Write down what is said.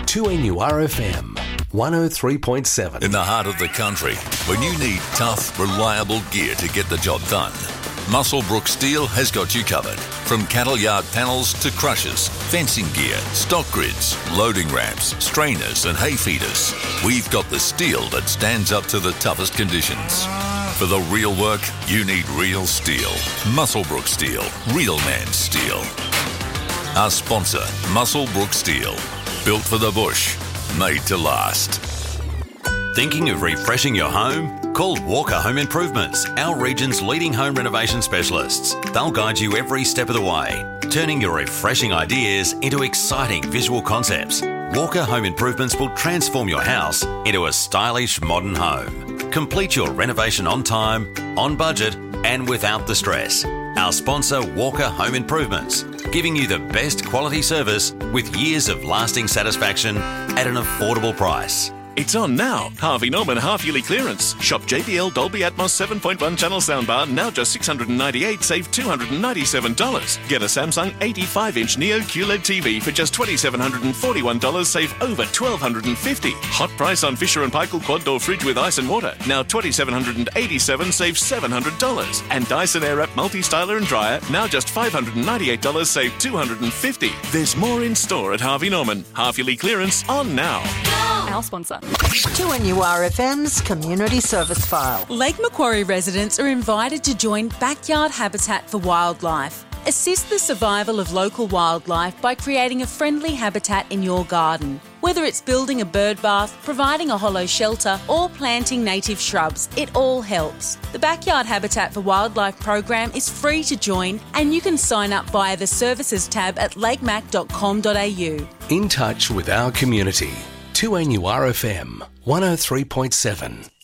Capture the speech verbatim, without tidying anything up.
two N U R F M, one oh three point seven. In the heart of the country, when you need tough, reliable gear to get the job done, Muswellbrook Steel has got you covered. From cattle yard panels to crushers, fencing gear, stock grids, loading ramps, strainers and hay feeders, we've got the steel that stands up to the toughest conditions. For the real work, you need real steel. Muswellbrook Steel. Real man steel. Our sponsor, Muswellbrook Steel. Built for the bush. Made to last. Thinking of refreshing your home? Call Walker Home Improvements, our region's leading home renovation specialists. They'll guide you every step of the way, turning your refreshing ideas into exciting visual concepts. Walker Home Improvements will transform your house into a stylish modern home. Complete your renovation on time, on budget, and without the stress. Our sponsor, Walker Home Improvements, giving you the best quality service with years of lasting satisfaction at an affordable price. It's on now. Harvey Norman half-yearly clearance. Shop J B L Dolby Atmos seven point one channel soundbar, now just six hundred ninety-eight dollars, save two hundred ninety-seven dollars. Get a Samsung eighty-five inch Neo Q L E D T V for just two thousand seven hundred forty-one dollars, save over one thousand two hundred fifty dollars. Hot price on Fisher and Paykel quad door fridge with ice and water, now two thousand seven hundred eighty-seven dollars, save seven hundred dollars. And Dyson Airwrap multi-styler and dryer, now just five hundred ninety-eight dollars, save two hundred fifty dollars. There's more in store at Harvey Norman. Half-yearly clearance on now. Our sponsor. two N U R F M's Community Service File. Lake Macquarie residents are invited to join Backyard Habitat for Wildlife. Assist the survival of local wildlife by creating a friendly habitat in your garden. Whether it's building a bird bath, providing a hollow shelter, or planting native shrubs, it all helps. The Backyard Habitat for Wildlife program is free to join, and you can sign up via the Services tab at lakemac dot com dot a u. In touch with our community. two N U R F M, one oh three point seven.